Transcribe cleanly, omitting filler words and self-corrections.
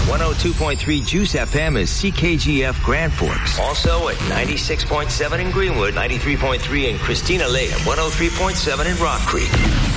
102.3 Juice FM is CKGF Grand Forks. Also at 96.7 in Greenwood, 93.3 in Christina Lake, and 103.7 in Rock Creek.